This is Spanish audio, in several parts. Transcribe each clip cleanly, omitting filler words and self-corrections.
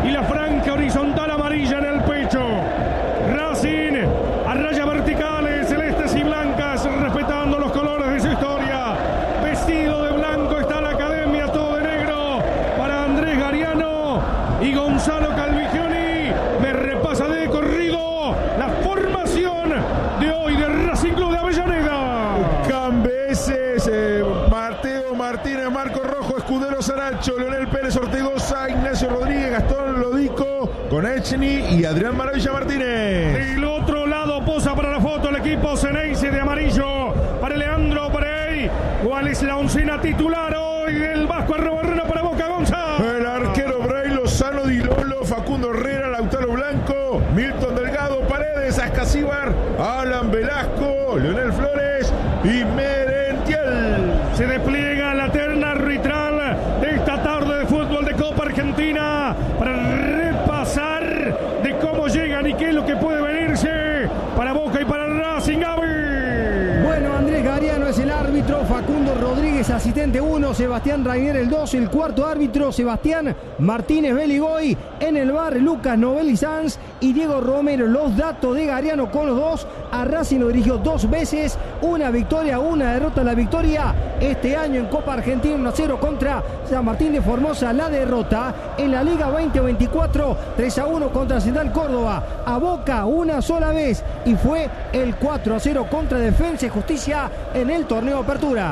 y la franja horizontal amarilla en el pecho. Racing a rayas verticales, celestes y blancas, respetando los colores de su historia. Vestido de blanco está la academia, todo de negro para Andrés Gariano y Gonzalo Calvigioni. Me repasa de corrido la formación de hoy de Racing Club de Avellaneda. Cambeses, Mateo Martínez, Marco Rojo, Escudero Saracho, Leonel Pérez Ortegoza, Ignacio Rodríguez, Gastón Lodico, Konechny y Adrián Maravilla Martínez. Del otro lado posa para la foto el equipo Ceneice de amarillo para Leandro Brey. ¿Cuál es la oncena titular hoy del Vasco Arrobarrena para Boca, Gonzalo? El arquero Brey, Lozano Di Lolo, Facundo Herrera, Lautaro Blanco, Milton Delgado, Paredes, Ascasíbar, Alan Velasco, Leonel Flores y Merentiel. Se despliega la terna arbitral de esta tarde de fútbol de Copa Argentina para repasar de cómo llegan y qué es lo que puede venirse para Boca y para Racing. Bueno, Andrés Gariano es el árbitro, Facundo Rodríguez asistente 1, Sebastián Rainer el 2, el cuarto árbitro Sebastián Martínez Beligoy, en el bar Lucas Novelli Sanz y Diego Romero. Los datos de Gariano con los dos. A Racing lo dirigió 2 veces, una victoria, una derrota. La victoria este año en Copa Argentina 1-0 contra San Martín de Formosa. La derrota en la Liga 2024 3-1 contra Central Córdoba. A Boca una sola vez y fue el 4-0 contra Defensa y Justicia en el torneo de Apertura.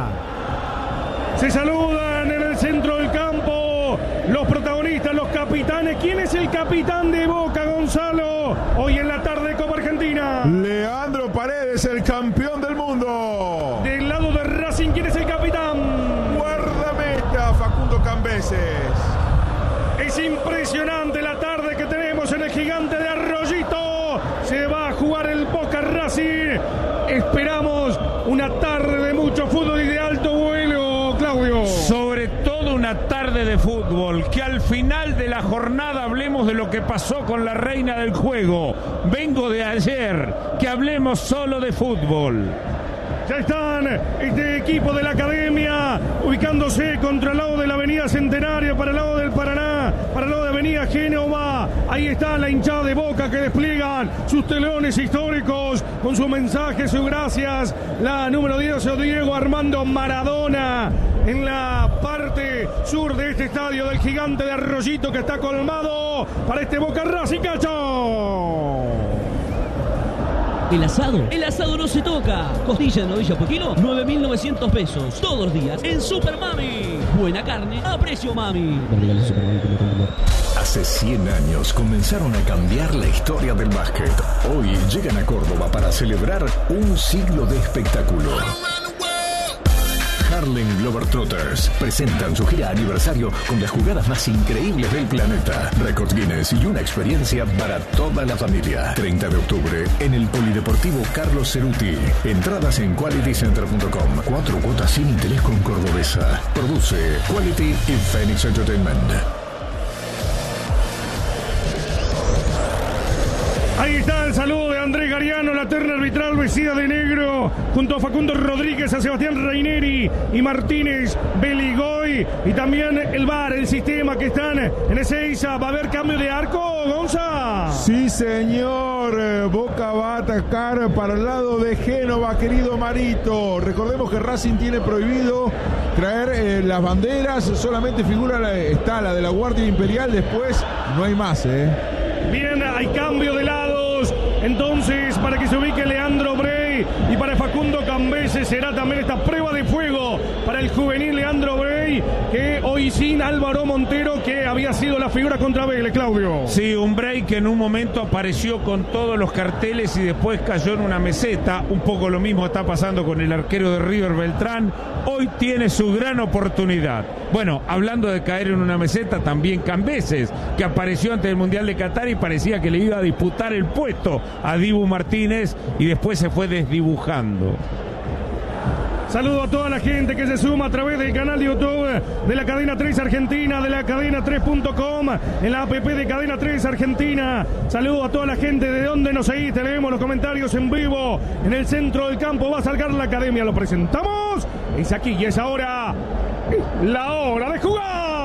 Se saludan en el centro del campo los protagonistas, los capitanes. ¿Quién es el capitán de Boca, Gonzalo? Hoy en la tarde de Copa Argentina. Leandro Paredes, el campeón del mundo. Del lado de Racing, ¿quién es el capitán? Guardameta, Facundo Cambeses. Es impresionante la tarde que tenemos en el Gigante de Arroyito. Se va a jugar el Boca Racing. Esperamos una tarde de mucho fútbol y de alto vuelo, Claudio. Sobre todo una tarde de fútbol, que al final de la jornada hablemos de lo que pasó con la reina del juego. Vengo de ayer, que hablemos solo de fútbol. Ya están este equipo de la academia ubicándose contra el lado de la avenida Centenario, para el lado del Paraná, para el lado de avenida Génova. Ahí está la hinchada de Boca que despliegan sus telones históricos con su mensaje, sus gracias. La número 10, Diego Armando Maradona, en la parte sur de este estadio del Gigante de Arroyito, que está colmado para este Boca Racing. ¡Cacho! El asado no se toca. Costilla de novilla por kilo, 9.900 pesos. Todos los días en Super Mami. Buena carne a precio Mami. Hace 100 años comenzaron a cambiar la historia del básquet. Hoy llegan a Córdoba para celebrar un siglo de espectáculo. Harlem Globetrotters presentan su gira aniversario con las jugadas más increíbles del planeta, récord Guinness y una experiencia para toda la familia. 30 de octubre en el Polideportivo Carlos Ceruti. Entradas en qualitycenter.com. 4 cuotas sin interés con Cordobesa. Produce Quality y Phoenix Entertainment. Ahí está el saludo de Andrés Gariano, la terna arbitral vestida de negro, junto a Facundo Rodríguez, a Sebastián Raineri y Martínez Beligoy. Y también el VAR, el sistema que están en Ezeiza. ¿Va a haber cambio de arco, Gonza? Sí, señor. Boca va a atacar para el lado de Génova, querido Marito. Recordemos que Racing tiene prohibido traer las banderas. Solamente está la de la Guardia Imperial. Después no hay más, Bien, hay cambio de lados. Entonces, para que se ubique Leandro Brey y para Facundo Cambeses, será también esta prueba de fuego para el juvenil Leandro Brey, que hoy sin Álvaro Montero, que había sido la figura contra Vélez, Claudio. Sí, un Brey que en un momento apareció con todos los carteles y después cayó en una meseta. Un poco lo mismo está pasando con el arquero de River, Beltrán. Hoy tiene su gran oportunidad. Bueno, hablando de caer en una meseta, también Cambeses, que apareció ante el Mundial de Qatar y parecía que le iba a disputar el puesto a Dibu Martínez y después se fue desdibujando. Saludo a toda la gente que se suma a través del canal de YouTube de la Cadena 3 Argentina, de la cadena3.com, en la app de Cadena 3 Argentina. Saludo a toda la gente de donde nos seguís, te leemos los comentarios en vivo. En el centro del campo va a salgar la academia, lo presentamos. Es aquí y es ahora la hora de jugar.